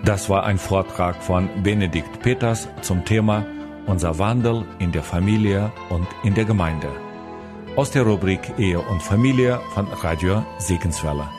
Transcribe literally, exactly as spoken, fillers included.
Das war ein Vortrag von Benedikt Peters zum Thema Unser Wandel in der Familie und in der Gemeinde. Aus der Rubrik Ehe und Familie von Radio Segenswelle.